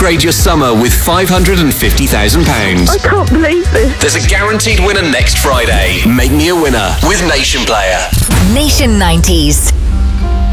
upgrade your summer with £550,000. I can't believe this. There's a guaranteed winner next Friday. Make me a winner with Nation Player. Nation 90s.